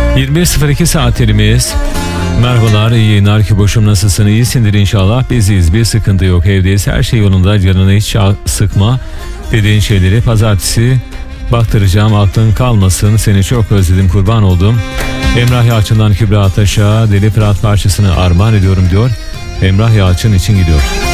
21.02 saatlerimiz. Merhabalar, iyi yayınlar. Küboş'um, nasılsın? İyisindir inşallah. Biziz, bir sıkıntı yok, evdeyiz, her şey yolunda. Canını hiç sıkma dediğin şeyleri pazartesi baktıracağım, aklın kalmasın. Seni çok özledim, kurban oldum. Emrah Yalçın'dan Kübra Ataş'a Deli Fırat parçasını armağan ediyorum diyor. Emrah Yalçın için gidiyor.